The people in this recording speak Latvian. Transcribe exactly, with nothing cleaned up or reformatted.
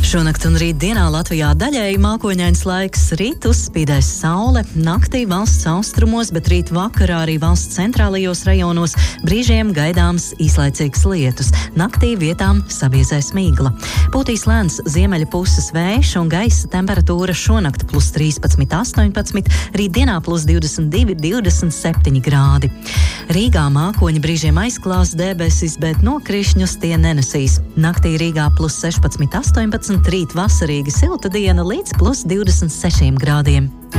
Šonakt un rīt dienā Latvijā daļēji mākoņains laiks, rīt uzspīdēs saule, naktī valsts austrumos, bet rīt vakarā arī valsts centrālajos rajonos brīžiem gaidāms īslaicīgs lietus. Naktī vietām sabiezēs mīgla. Pūtīs lēns ziemeļa puses vējš un gaisa temperatūra šonakt plus trīspadsmit, astoņpadsmit, rīt dienā plus divdesmit divi, divdesmit septiņi grādi. Rīgā mākoņi brīžiem aizklās debesis, bet nokrišņus tie nenesīs. Naktī Rīgā plus sešpadsmit, astoņpadsmit, rīt vasarīgi silta diena līdz plus divdesmit sešiem grādiem.